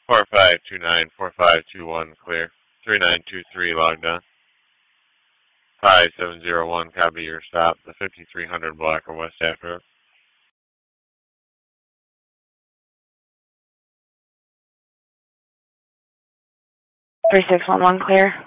45294521 clear. 3923 logged on. 5701 copy your stop. The 5300 block of West Half Road. 3611 clear.